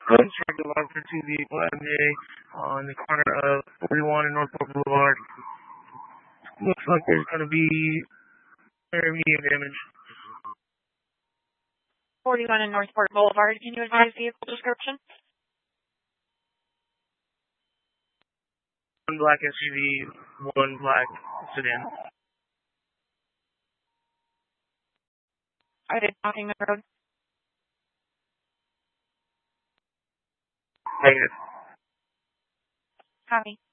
constructed larger two vehicle MJ on the corner of 41 and Northport Boulevard. Looks like there's going to be very medium damage. 41 and Northport Boulevard. Can you advise vehicle description? One black SUV, one black sedan. Are they blocking the road? Negative. Copy.